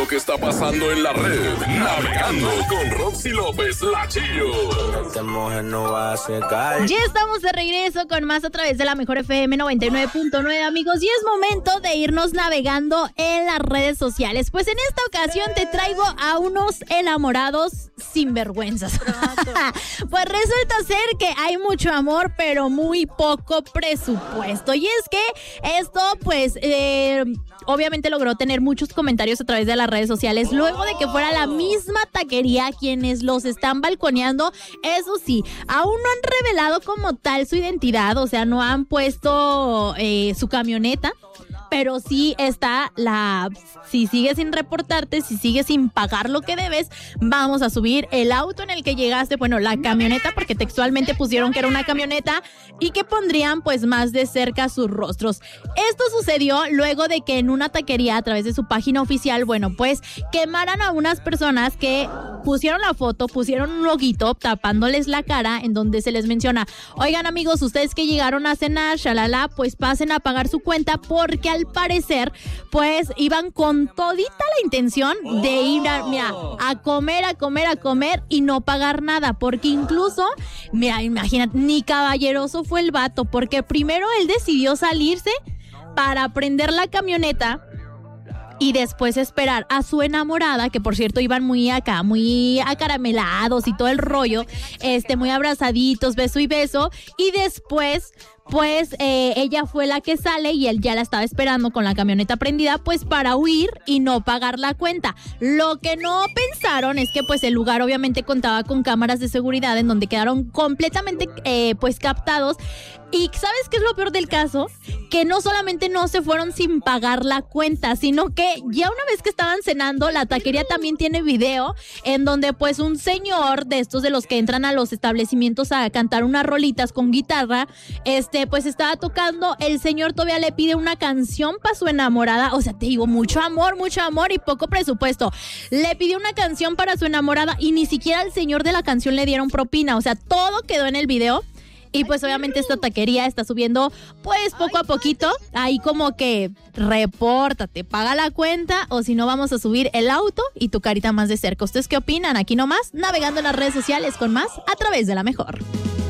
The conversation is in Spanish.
Lo que está pasando en la red, navegando con Roxy López, la Chillo. Esta mujer no va a secar. Ya estamos de regreso con más a través de la Mejor FM 99.9, amigos, y es momento de irnos navegando en las redes sociales. Pues en esta ocasión te traigo a unos enamorados sinvergüenzas. Pues resulta ser que hay mucho amor, pero muy poco presupuesto. Y es que esto, pues, obviamente logró tener muchos comentarios a través de las redes sociales, luego de que fuera la misma taquería quienes los están balconeando. Eso sí, aún no han revelado como tal su identidad, o sea, no han puesto su camioneta, pero sí está si sigues sin reportarte, si sigues sin pagar lo que debes, vamos a subir el auto en el que llegaste, bueno, la camioneta, porque textualmente pusieron que era una camioneta, y que pondrían pues más de cerca sus rostros. Esto sucedió luego de que en una taquería a través de su página oficial, bueno, pues quemaran a unas personas que pusieron la foto, pusieron un loguito tapándoles la cara en donde se les menciona: oigan amigos, ustedes que llegaron a cenar, shalala, pues pasen a pagar su cuenta, porque al parecer pues iban con todita la intención de ir a comer y no pagar nada, porque incluso, mira, imagínate, ni caballeroso fue el vato, porque primero él decidió salirse para prender la camioneta y después esperar a su enamorada, que por cierto iban muy acaramelados y todo el rollo, muy abrazaditos, beso y beso, y después pues ella fue la que sale y él ya la estaba esperando con la camioneta prendida, pues para huir y no pagar la cuenta. Lo que no pensaron es que pues el lugar obviamente contaba con cámaras de seguridad en donde quedaron completamente pues captados. Y ¿sabes qué es lo peor del caso? Que no solamente no se fueron sin pagar la cuenta, sino que ya una vez que estaban cenando, la taquería también tiene video en donde pues un señor de estos de los que entran a los establecimientos a cantar unas rolitas con guitarra, pues estaba tocando, el señor todavía le pide una canción para su enamorada, o sea, te digo, mucho amor y poco presupuesto. Le pidió una canción para su enamorada y ni siquiera al señor de la canción le dieron propina, o sea, todo quedó en el video. Y pues obviamente esta taquería está subiendo pues poco a poquito, ahí como que repórtate, paga la cuenta, o si no vamos a subir el auto y tu carita más de cerca. ¿Ustedes qué opinan? Aquí nomás, navegando en las redes sociales con más a través de la Mejor.